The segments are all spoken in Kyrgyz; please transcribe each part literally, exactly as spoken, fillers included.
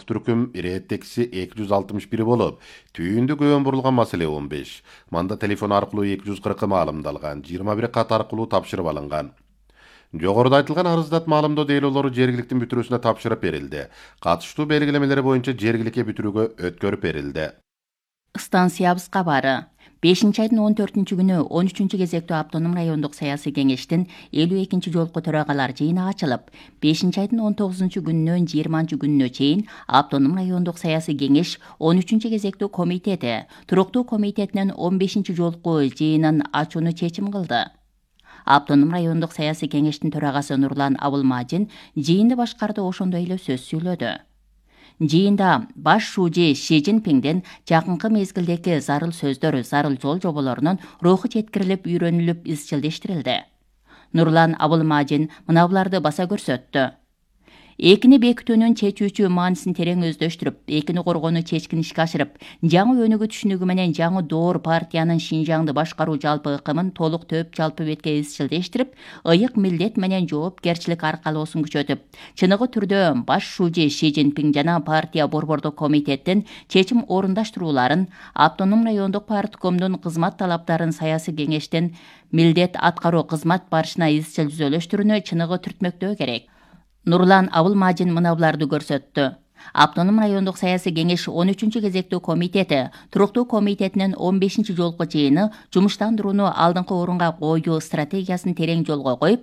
түркүм иреттекси эки жүз алтымыш бир болуп, түйүндө көбөн бурулган маселе он беш. Манда телефон аркылуу эки жүз кыркы маалымдалган, жыйырма бир кат аркылуу тапшырып алынган. Жогоруда айтылган арыздат маалымдоо дейлоолору жергиликтин бүтүрүүсүнө тапшырып берилди. Катыштуу белгилемелери боюнча жергиликке бүтүрүүгө өткөрүп берилди. Станциябыз кабары. бешинчи айдын он төртүнчү күнү он үчүнчү кезектүү автоном райондук саясий кеңештин элүү экинчи жолку төрагалар жыйыны ачылып, бешинчи айдын он тогузунчу күнүнөн жыйырманчы күнүнө чейин автоном райондук саясий кеңеш он үчүнчү кезектүү комитети туруктуу комитетинин он бешинчи жолку жыйынын ачууну чечим кылды. Автоном райондук саясий кеңештин төрагасы Нурлан Абылмажин жыйынды башкарды, ошондой эле сөз сүйлөдү. Жыйында баш шужи Ши Цзиньпинден жакынкы мезгилдеги зарыл сөздөр, зарыл жол жоболорунун руху жеткирилип, үйрөнүлүп, изчилдештирилди. Нурлан Абылмажин мына буларды баса көрсөттү. Экини бекитүүнүн чечүүчү маанисин терең өздөштүрүп, экини коргоону чечкин ишке ашырып, жаңы өнүгүү түшүнүгү менен жаңы доор партиянын Шинжаңды башкаруу жалпы ыкымын толук төп жалпы бетке изчилдештирип, ыйык милдет менен жоопкерчилик аркалоосун күчөтүп, чыныгы түрдө баш шужи Ши Цзиньпин жана партия борбордук комитеттин чечим орундаштырууларын, автоном райондук парткомдун кызмат талаптарын саясий кеңештин милдет аткаруу кызмат барышына изчил түзөлүштүрүүнү чыныгы түртмөктөө керек. Нурлан Абылмажин мына буларды көрсөттү. Автоном райондук саясий кеңеш он үчүнчү кезектүү комитети туруктуу комитетинин он бешинчи жолку жыйыны жумуштандырууну алдыңкы орунга коюу стратегиясын терең жолго коюп,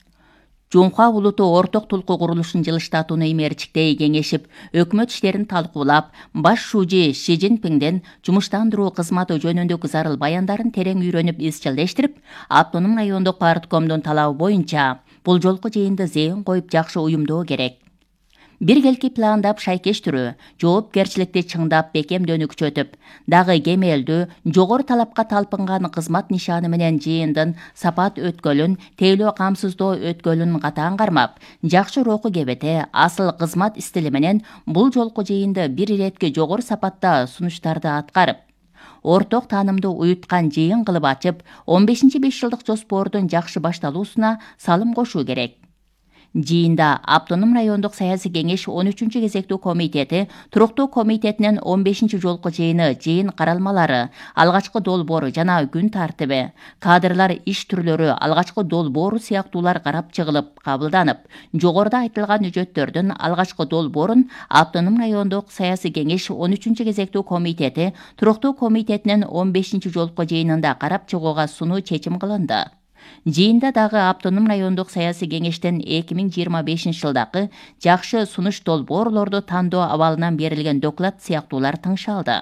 Жумхуа улуту орток тулку курулушун жылыштатууну имерчиктей кеңешип, өкмөт иштерин талкуулап, баш шужи Ши Цзиньпинден жумуштандыруу кызматы жөнүндөгү зарыл баяндарын терең үйрөнүп, изчилдештирип, автоном райондук парткомдун талабы боюнча бул жолку жыйынды зээн коюп жакшы уюмдоо керек. Биргелки пландап шайкештирүү, жоопкерчиликти чыңдап, бекемдөөнү күчөтүп, дагы кемелдүү, жогору талапка талпынган кызмат нишаны менен жыйындын сапат өткөлүн, тейлөө камсыздоо өткөлүн катаан кармап, жакшы руху кебете, асыл кызмат стили менен бул жолку жыйынды бир иретке жогору сапатта сунуштарды аткарып, орток таанымды уюткан жыйын кылып ачып, он бешинчи беш жылдык жоспордун жакшы башталуусуна салым кошуу керек. Жыйында автоном райондук саясий кеңеш он үчүнчү кезектүү комитети туруктуу комитетинин он бешинчи жолку жыйыны, жыйын каралмалары, алгачкы долбоору жана күн тартиби, кадрлар иш түрлөрү, алгачкы долбоору сыяктуулар карап чыгылып, кабылданып, жогоруда айтылган үжөттөрдүн алгачкы долбоорун автоном райондук саясий кеңеш он үчүнчү кезектүү комитети туруктуу комитетинин он бешинчи жолку жыйынында карап чыгууга сунуу чечим кылынды. Жыйында дагы автоном райондук саясий кеңештен эки миң жыйырма бешинчи жылдагы жакшы сунуш долбоорлорду тандоо абалынан берилген доклад сыяктуулар тыңшалды.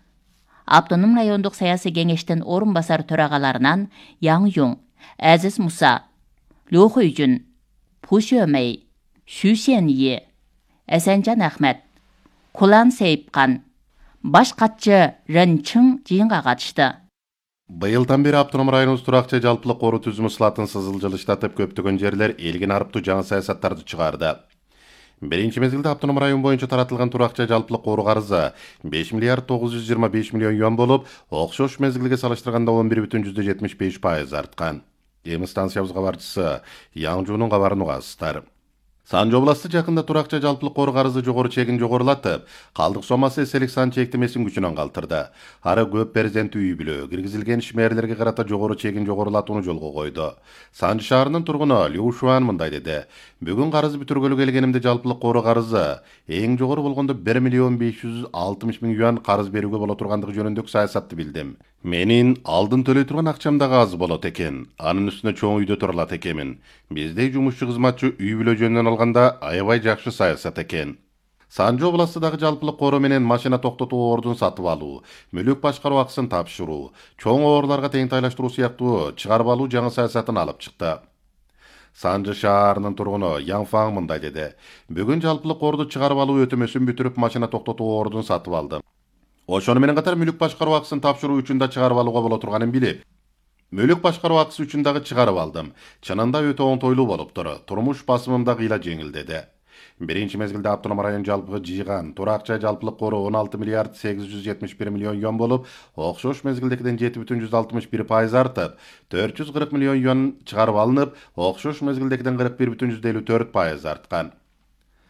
Автоном райондук саясий кеңештин орун басар төрагаларынан Яң Юң, Азиз Муса, Лю Хуйжун, Пу Шөмей, Шү Шенйи, Асанжан Ахмет, Кулан Сейипкан, баш катчы Рен Чың жыйынга катышты. Быйылдан бери автоном районубуз туракчы жалпылык коруу түзүмү сылатын сызыл жылыштатып, көптөгөн жерлер элгин арыптуу жаңы саясаттарды чыгарды. Биринчи мезгилде автоном район боюнча таратылган туракчы жалпылык коруу карызы беш миллиард тогуз жүз жыйырма беш миллион юан болуп, окшош мезгилге салыштырганда он бир бүтүн жүздө жетимиш беш пайыз арткан. Эми станциябыз кабарчысы Яң Жунун кабарын угасыздар. Санжы областы жакында туракчы жалпылык коруу карызы жогору чегин жогорулатып, калдык сомасы эселик сан чектемесин күчүнөн калтырды. Ары көп перзенттүү үй бүлө киргизилген ишмерлерге карата жогору чегин жогорулатууну жолго койду. Санжы шаарынын тургуну Лю Шуан мындай деди: "Бүгүн карыз бүтүргөлү келгенимде жалпылык коруу карызы эң жогору болгондо бир миллион беш жүз алтымыш миң юан карыз берүүгө боло тургандыгы жөнүндөгү саясатты билдим. Менин алдын төлөй турган акчам дагы аз болот экен. Анын үстүнө чоң үйдө тура алат экенмин. Биздей жумушчу кызматчы үй бүлө жөнүнөн алганда аябай жакшы саясат экен." Санжы областындагы жалпылык короо менен машина токтотуу ордун сатып алуу, мүлүк башкаруу акысын тапшыруу, чоң оорларга тең тайлаштыруу сыяктуу чыгарып алуу жаңы саясатын алып чыкты. Санжы шаарынын тургуну Яң Фаң мындай деди: "Бүгүн жалпылык корду чыгарып алуу өтөмөсүн бүтүрүп, машина токтотуу ордун сатып алдым. Ошону менен катар мүлүк башкаруу акысын тапшыруу үчүн да чыгарып алууга боло турганын билип, мүлүк башкаруу акысы үчүн дагы чыгарып алдым. Чынында өтө оңтойлуу болуптур. Турмуш басымым да кыйла жеңилдеди." Биринчи мезгилде автоном район жалпыгы жыйган туракча жалпылык короо он алты миллиард сегиз жүз жетимиш бир миллион юан болуп, окшош мезгилдекиден жети бүтүн жүз алтымыш бир пайыз артып, төрт жүз кырк миллион юан чыгарып алынып, окшош мезгилдекиден кырк бир бүтүн жүз элүү төрт пайыз арткан.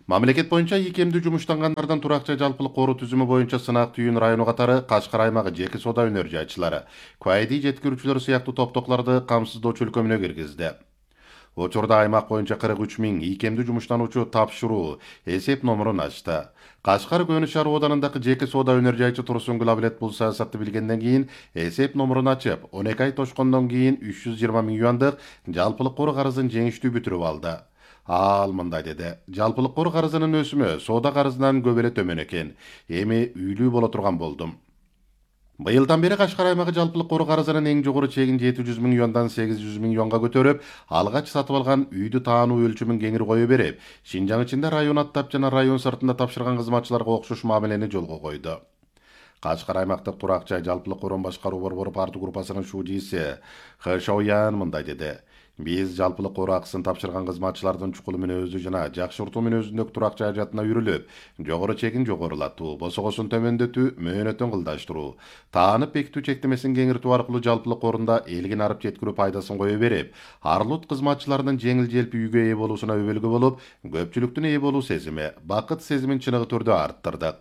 Мамлекет боюнча ийкемдүү жумуштангандардан туракча жалпылык кору түзүмү боюнча сынак түйүн району катары Кашкар аймагы жеке соода өнөр жайчылары, куайди жеткирүүчүлөр сыяктуу топтоклорду камсыздоочу өлкөмүнө киргизди. Учурда аймак боюнча кырк үч миң ийкемдүү жумуштануучу тапшыруу эсеп номерун ачты. Кашкар Көнү шаар ооданындагы жеке соода өнөр жайчы Турсунгүл Абилет бул саясатты билгенден кийин эсеп номерун ачып, он эки ай тошкондон кийин үч жүз жыйырма миң юандык жалпылык кору карызын жеңиштүү бүтүрүп алды. Ал мындай деди: жалпылык кору карызынын өсүмү соода карызынан көп эле төмөн экен. Эми үйлүү боло турган болдум. Быйылдан бери Кашкар аймагы жалпылык кору карызынын эң жогору чегин жети жүз миң юандан сегиз жүз миң юанга көтөрүп, алгач сатып алган үйдү таануу өлчөмүн кеңири кое берип, Шинжаң ичинде район аттап жана район сыртында тапшырган кызматчыларга окшош мамилени жолго койду. Кашкар аймактык турак жай жалпылык корун башкаруу борбору парты группасынын шуудиси Х Шоян мындай деди: биз жалпылык кору акысын тапшырган кызматчылардын чукулу мүнөздүү жана жакшыртуу мүнөзүндөгү турак жай жаатына үрүлүп, жогору чегин жогорулатуу, босогосун төмөндөтүү, мөөнөтүн кылдаштыруу, таанып бекитүү чектемесин кеңиртүү аркылуу жалпылык корунда элгин арып жеткирүү пайдасын кое берип, арлут кызматчылардын жеңил желпи үйгө ээ болуусуна өбөлгө болуп, көпчүлүктүн ээ болуу сезими, бакыт сезимин чыныгы түрдө арттырдык.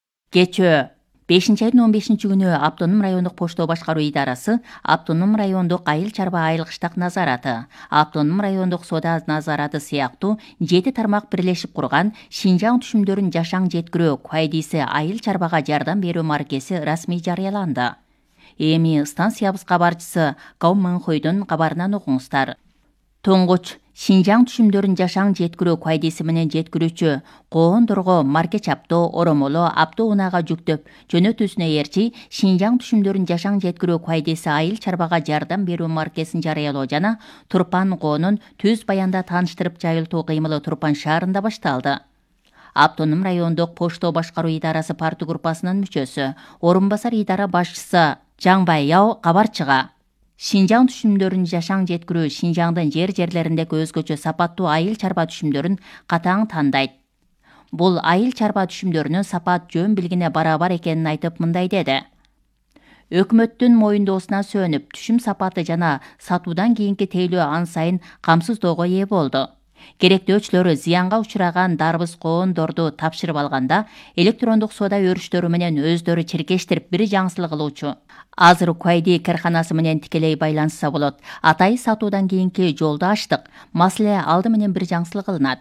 Кечөө бешинчи айдын он бешинчи күнү Автоном райондук поштоо башкаруу идарасы, Автоном райондук айыл чарба айылгыштак назараты, Автоном райондук соода назараты сыяктуу жети тармак бирлешип курган Шинжаң түшүмдөрүн жашаң жеткирүү куайдиси айыл чарбага жардам берүү маркеси расмий жарыяланды. Эми станциябыз кабарчысы Каум Мыңхойдун кабарынан окуңуздар. Тоңгуч Шинжаң түшүмдөрүн жашаң жеткирүү куайдиси менен жеткирүүчү коондорго марке чаптоо, оромоло, аптоо унаага жүктөп жөнөтүүсүнө ээрчи Шинжаң түшүмдөрүн жашаң жеткирүү куайдиси айыл чарбага жардам берүү маркесин жарыялоо жана Турпан коонун түз баянда тааныштырып жайылтуу кыймылы Турпан шаарында башталды. Автоном райондук поштоо башкаруу идарасы парты группасынын мүчөсү, орун басар идара башчысы Жаңбай Яо кабарчыга: Шинжаң түшүмдөрүн жашаң жеткирүү Шинжаңдын жер жерлериндеги өзгөчө сапаттуу айыл чарба түшүмдөрүн катаң тандайт. Бул айыл чарба түшүмдөрүнүн сапат жөн билгине барабар экенин айтып мындай деди: өкмөттүн моюндоосуна сөнүп, түшүм сапаты жана сатуудан кийинки тейлөө ан сайын камсыздоого ээ болду. Керектөөчүлөрү зыянга учураган дарбыз коондорду тапшырып алганда электрондук соода өрүштөрү менен өздөрү чиркештирип бир жаңсылык кылуучу. Азыр куайди карканасы менен тикелей байланышса болот. Атайы сатуудан кийинки жолду ачтык. Маселе алды менен бир жаңсылык кылынат.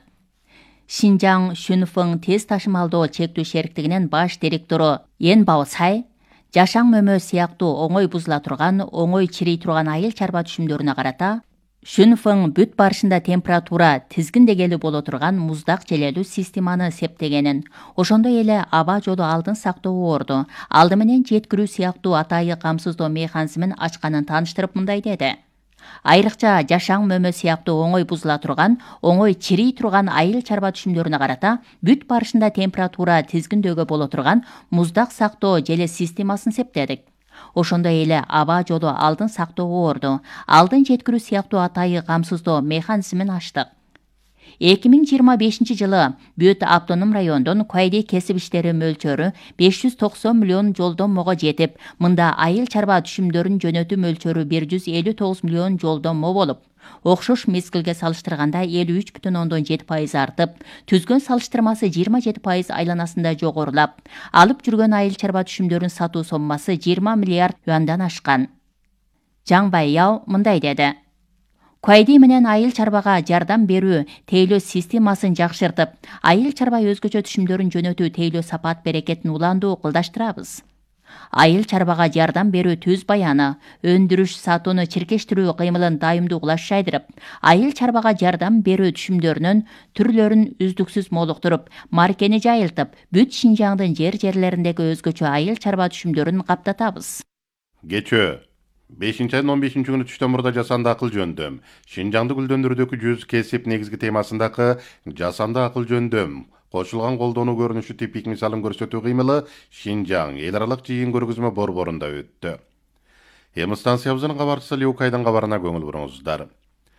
Шинжаң Шүнфың тез ташымалдоо чектүү шериктигинин баш директору Ен Бао Сай жашаң мөмө сыяктуу оңой бузула турган, оңой чирей турган айыл чарба түшүмдөрүнө карата Шүнфың бүт барышында температура тизгиндегели боло турган муздак желелүү системаны септегенин, ошондой эле аба жолу алдын сактоо орду, алды менен жеткирүү сыяктуу атайы камсыздоо механизмин ачканын тааныштырып мындай деди: айрыкча жашаң мөмө сыяктуу оңой бузула турган, оңой чирей турган айыл чарба түшүмдөрүнө карата бүт барышында температура тизгиндөөгө боло турган муздак сактоо желе системасын септедик. Ошондой эле аба жолу алдын сактоо орду, алдын жеткирүү сыяктуу атайы камсыздоо механизмин ачтык. эки миң жыйырма бешинчи жылы бүт Автоном райондон куайди кесип иштери мөлчөрү беш жүз токсон миллион жолдомого жетип, мында айыл чарба түшүмдөрүн жөнөтүү мөлчөрү бир жүз элүү тогуз миллион жолдомо болуп, окшош мезгилге салыштырганда элүү үч бүтүн ондон жети пайыз артып, түзгөн салыштырмасы жыйырма жети пайыз айланасында жогорулап, алып жүргөн айыл чарба түшүмдөрүн сатуу соммасы жыйырма миллиард юандан ашкан. Жаңбай Яо мындай деди: куайди менен айыл чарбага жардам берүү тейлөө системасын жакшыртып, айыл чарба өзгөчө түшүмдөрүн жөнөтүү тейлөө сапат берекетин уландуу кылдаштырабыз. Айыл чарбага жардам берүү түз баяны, өндүрүш, сатууну чиркештирүү кыймылын дайымдуу кулаш жайдырып, айыл чарбага жардам берүү түшүмдөрүнүн түрлөрүн үздүксүз молуктуруп, маркени жайылтып, бүт Шинжаңдын жер жерлериндеги өзгөчө айыл чарба түшүмдөрүн каптатабыз. Кечөө бешинчи айдын он бешинчи күнү түштөн мурда жасанды акыл жөндөм, Шинжаңды гүлдөндүрүүдөгү жүз кесип негизги темасындагы жасанды акыл жөндөм кошулган колдонуу көрүнүшү типик мисалын көрсөтүү кыймылы Шинжаң эл аралык жыйын көргөзмө борборунда өттү. Эми станциябыздын кабарчысы Леукайдын кабарына көңүл буруңуздар.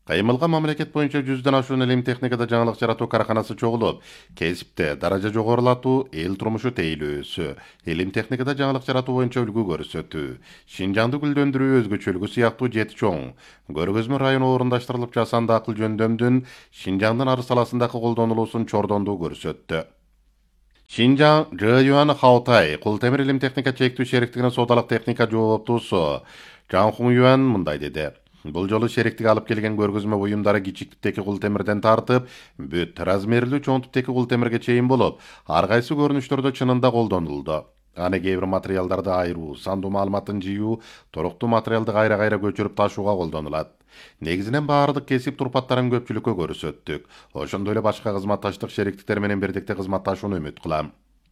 Каймылга мамлекет боюнча жүздөн ашуун илим техникада жаңылык жаратуу караханасы чогулуп, кесипте даража жогорулатуу, эл турмушу тейлөөсү, илим техникада жаңылык жаратуу боюнча үлгү көрсөтүү, Шинжаңды гүлдөндүрүү өзгөчөлүгү сыяктуу жети чоң көргөзмө району орундаштырылып жасанды акыл жөндөмдүн Шинжаңдын ар саласындагы колдонулуусун чордондуу көрсөттү. Шинжаң Жэюан Хаутай Култемир илим техника чектүү шериктигинин содалык техника жооптуусу Жан Хун Юан мындай деди. Бұл жолы шериктик алып келген көргөзмө буюмдары кичиктиктеги култемирден тартып, бүт размерлүү чоңтуктеги култемирге чейин болуп, ар кайсы көрүнүштөрдө чынында колдонулду. Аны кээ бир материалдарды айыруу, сандуу маалыматын жыйуу, туруктуу материалды кайра-кайра көчүрүп ташууга колдонулат. Негизинен баардык кесип турпаттарын көпчүлүккө көрсөттүк. Ошондой эле башка кызматташтык шериктиктер менен бирдикте кызматташууну үмүт кылам.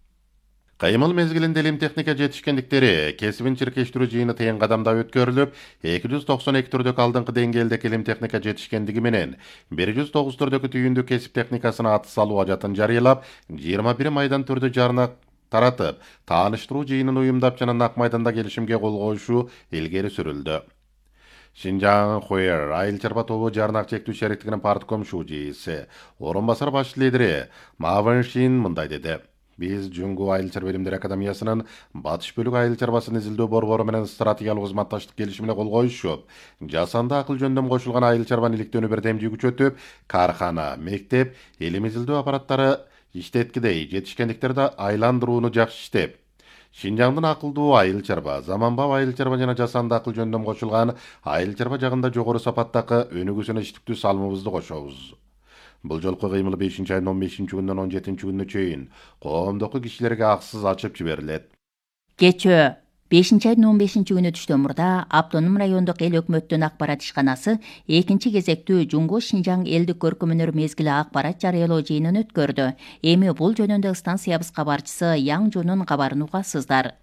Каймыл мезгилинде илим техника жетишкендиктери кесибин чиркештирүү жыйыны тең кадамда өткөрүлүп, эки жүз токсон эки түрдөгү алдыңкы деңгээлдеги илим техника жетишкендиги менен бир жүз тогуз түрдөгү түйүндүк кесип техникасына аты салуу ажатын жарыялап, жыйырма бир майдан түрдү жарына таратып, тааныштыруу жыйынын уюмдап жана Нак майданда келишимге кол коюшу илгери сүрүлдү. Шинжаң Хуэр айыл чарба тобу жарнак чектүү шериктигинин партком шужийси, орун басар баш лидери Мавын Шин мындай деди. Биз Жунгу айыл чарба билимдер академиясынын батыш бөлүк айыл чарбасын изилдөө борбору менен стратегиялык кызматташтык келишимине кол коюшуп, жасанды акыл жөндөм кошулган айыл чарбанын иликтөөнү бирдемдүү күчөтүп, кархана, мектеп, илим изилдөө аппараттары иштеткидей жетишкендиктерди айландырууну жакшы иштеп, Шинжаңдын акылдуу айыл чарба, заманбап айыл чарба жана жасанды акыл жөндөм кошулган айыл чарба жагында жогору сапаттагы өнүгүүсүнө иштиктүү салымыбызды кошобуз. Бұл жолку кыймыл бешинчи айдын он бешинчи күнүнөн он жетинчи күнүнө чейин коомдогу кишилерге аксыз ачып жиберилет. Кечөө бешинчи айдын он бешинчи күнү түштөн мурда автоном райондук эл өкмөттүн акпарат ишканасы экинчи кезектүү Жунгу Шинжаң элдик көркөмөнөр мезгили акпарат жарыялоо жыйынын өткөрдү. Эми бул жөнүндө станциябыз кабарчысы Яң Жунун кабарын угасыздар.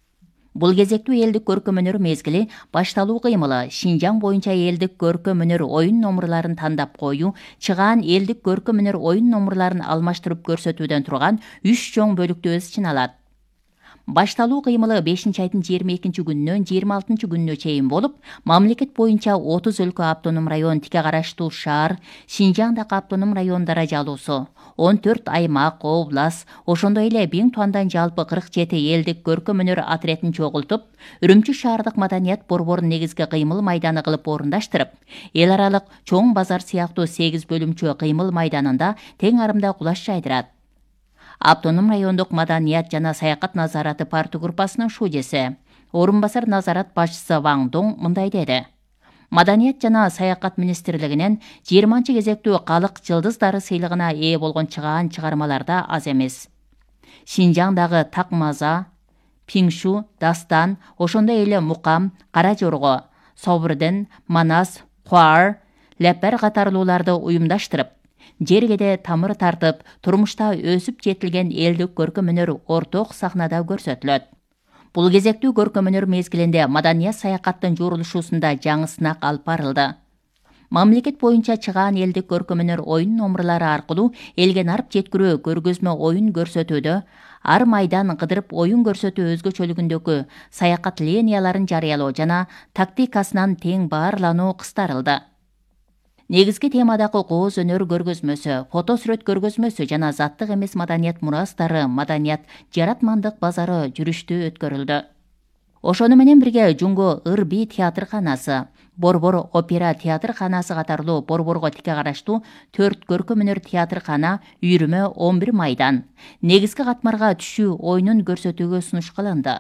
Бул кезектүү элдик көркөмөнөр мезгили башталуу кыймылы Шинжаң боюнча элдик көркөмөнөр оюн номурларын тандап коюу, чыгаан элдик көркөмөнөр оюн номурларын алмаштырып көрсөтүүдөн турган үч чоң бөлүктүү өз ичине алат. Башталуу кыймылы бешинчи айдын жыйырма экинчи күнүнөн жыйырма алтынчы күнүнө чейин болуп, мамлекет боюнча отуз өлкө автоном район тике караштуу шаар, Шинжаңдагы автоном район даражалуусу, он төрт аймак, област, ошондой эле Биң Туандан жалпы кырк жети элдик көркөмөнөр отрядын чогултуп, Үрүмчү шаардык маданият борборун негизги кыймыл майданы кылып орундаштырып, эл аралык чоң базар сыяктуу сегиз бөлүмчө кыймыл майданында тең арымда кулаш жайдырат. Автоном райондук маданият жана саякат назараты партия группасынын шужеси, орун басар назарат башчысы Ваң Доң мындай деди. Маданият жана саякат министрлигинен жыйырманчы кезектүү калык жылдыздары сыйлыгына ээ болгон чыгаан чыгармаларда аз эмес. Шинжаңдагы Такмаза, Пиңшу, Дастан, ошондой эле Мукам, Кара Жорго, Собурден, Манас, Хуар, Леппер катарлууларды уюмдаштырып, жергеде тамыр тартып, турмушта өсүп жетилген элдик көркөмөнөр орток сахнада көрсөтүлөт. Бул кезектүү көркөмөнөр мезгилинде маданият саякаттын журулушуусунда жаңы сынак алып барылды. Мамлекет боюнча чыгаан элдик көркөмөнөр оюн номурлары аркылуу элге нарып жеткирүү көргөзмө оюн көрсөтүүдө, ар майдан кыдырып оюн көрсөтүү өзгөчөлүгүндөгү саякат линияларын жарыялоо жана тактикасынан тең баарлануу кыстарылды. Негизги темадагы кооз өнөр көргөзмөсү, фото сүрөт көргөзмөсү жана заттык эмес маданият мурастары, маданият жаратмандык базары жүрүштүү өткөрүлдү. Ошону менен бирге Жунгу Ыр-Би театрканасы, Борбор опера театрканасы катарлуу борборго тике караштуу төрт көркөмөнөр театркана, үйрүмө он бир майдан, негизги катмарга түшүү оюнун көрсөтүүгө сунуш кылынды.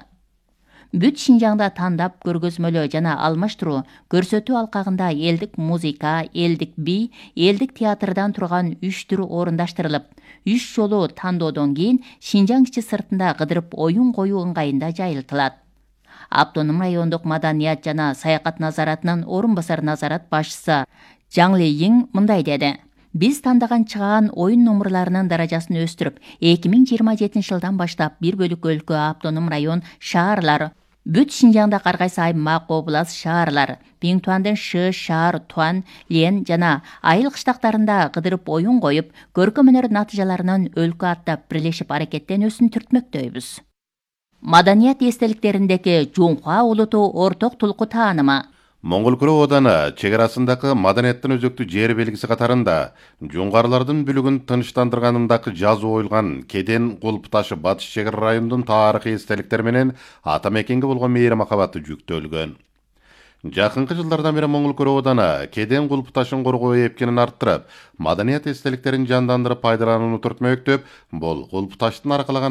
Бүт Шинжаңда тандап көргөзмөлөө жана алмаштыруу көрсөтүү алкагында элдик музыка, элдик би, элдик театрдан турган үч түр орундаштырылып, үч жолу тандоодон кийин Шинжаң ичи сыртында кыдырып оюн коюу ыңгайында жайылтылат. Автоном райондук маданият жана саякат назаратынын орун басар назарат башчысы Жаң Лейин мындай деди. Биз тандаган чыгаан оюн номурларынын даражасын өстүрүп, эки миң жыйырма жетинчи жылдан баштап бир бөлүк өлкө, автоном район, шаарлар, бүт Шинжаңда ар кайсы аймак, област, шаарлар, Биң Туандын Шы, Шаар, Туан, Лен жана айыл кыштактарында кыдырып оюн коюп, көркөмөнөр натыйжаларынын өлкө аттап бирлешип аракеттенүүсүн түртмөктөйбүз. Маданият эстеликтериндеги Жунхуа улуту орток тулку таанымы. Моңгол Күрө Оданы чегарасындагы маданияттын өзөктүү жер белгиси катарында жуңгарлардын бүлүгүн тынычтандырганындагы жазуу оюлган Кеден Кулп ташы батыш чегара районунун тарыхый эстеликтери менен ата мекенге болгон мейрим махабаты жүктөлгөн. Жакынкы жылдардан бери Моңгол Күрө Оданы Кеден Кулп ташын коргоо эпкенин арттырып, маданият эстеликтерин жандандырып пайдаланууну түртмөктөп, бул Кулп таштын аркалаган